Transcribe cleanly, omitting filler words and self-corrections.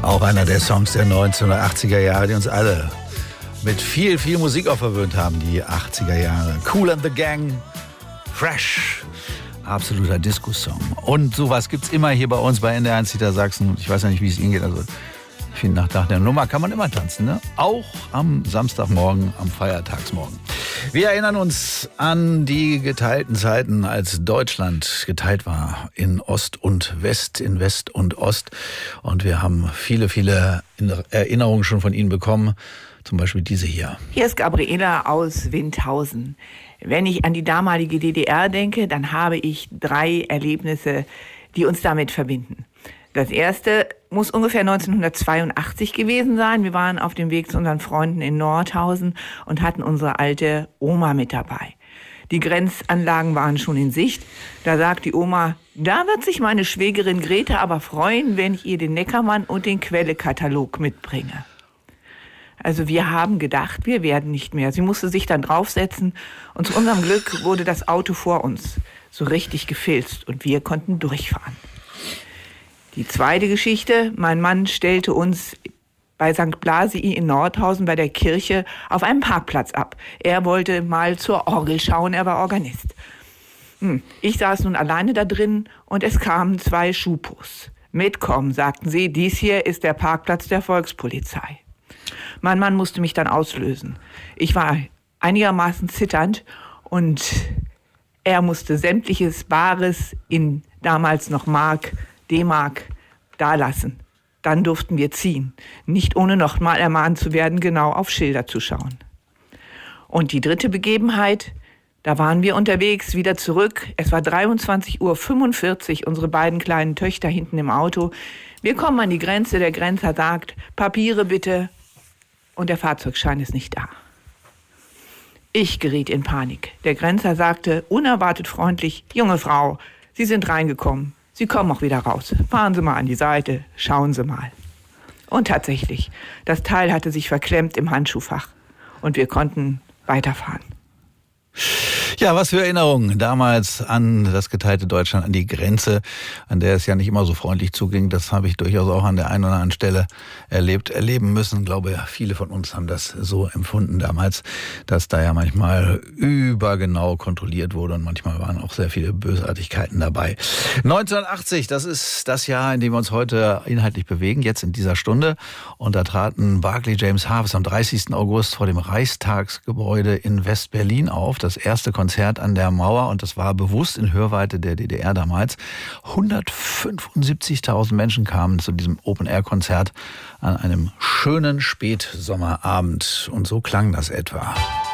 Auch einer der Songs der 1980er Jahre, die uns alle mit viel Musik auch verwöhnt haben, die 80er Jahre. Kool and the Gang, Fresh, absoluter Disco-Song. Und sowas gibt's immer hier bei uns bei NDR 1 Niedersachsen. Ich weiß ja nicht, wie es Ihnen geht. Also ich finde, nach der Nummer kann man immer tanzen, ne? Auch am Samstagmorgen, am Feiertagsmorgen. Wir erinnern uns an die geteilten Zeiten, als Deutschland geteilt war in Ost und West, in West und Ost. Und wir haben viele Erinnerungen schon von Ihnen bekommen. Zum Beispiel diese hier. Hier ist Gabriela aus Windhausen. Wenn ich an die damalige DDR denke, dann habe ich 3 Erlebnisse, die uns damit verbinden. Das erste muss ungefähr 1982 gewesen sein. Wir waren auf dem Weg zu unseren Freunden in Nordhausen und hatten unsere alte Oma mit dabei. Die Grenzanlagen waren schon in Sicht. Da sagt die Oma, da wird sich meine Schwägerin Grete aber freuen, wenn ich ihr den Neckermann und den Quellekatalog mitbringe. Also wir haben gedacht, wir werden nicht mehr. Sie musste sich dann draufsetzen und zu unserem Glück wurde das Auto vor uns so richtig gefilzt und wir konnten durchfahren. Die zweite Geschichte, mein Mann stellte uns bei St. Blasii in Nordhausen bei der Kirche auf einem Parkplatz ab. Er wollte mal zur Orgel schauen, er war Organist. Ich saß nun alleine da drin und es kamen 2 Schupos. Mitkommen, sagten sie, dies hier ist der Parkplatz der Volkspolizei. Mein Mann musste mich dann auslösen. Ich war einigermaßen zitternd und er musste sämtliches Bares in damals noch Mark, D-Mark dalassen. Dann durften wir ziehen. Nicht ohne noch mal ermahnt zu werden, genau auf Schilder zu schauen. Und die dritte Begebenheit, da waren wir unterwegs, wieder zurück. Es war 23:45 Uhr, unsere beiden kleinen Töchter hinten im Auto. Wir kommen an die Grenze, der Grenzer sagt, Papiere bitte. Und der Fahrzeugschein ist nicht da. Ich geriet in Panik. Der Grenzer sagte unerwartet freundlich, junge Frau, Sie sind reingekommen. Sie kommen auch wieder raus. Fahren Sie mal an die Seite, schauen Sie mal. Und tatsächlich, das Teil hatte sich verklemmt im Handschuhfach. Und wir konnten weiterfahren. Ja, was für Erinnerungen damals an das geteilte Deutschland, an die Grenze, an der es ja nicht immer so freundlich zuging. Das habe ich durchaus auch an der einen oder anderen Stelle erleben müssen. Ich glaube, viele von uns haben das so empfunden damals, dass da ja manchmal übergenau kontrolliert wurde und manchmal waren auch sehr viele Bösartigkeiten dabei. 1980, das ist das Jahr, in dem wir uns heute inhaltlich bewegen, jetzt in dieser Stunde. Und da traten Barclay James Harvest am 30. August vor dem Reichstagsgebäude in West-Berlin auf. Das erste Konzert an der Mauer und das war bewusst in Hörweite der DDR damals. 175.000 Menschen kamen zu diesem Open-Air-Konzert an einem schönen Spätsommerabend und so klang das etwa.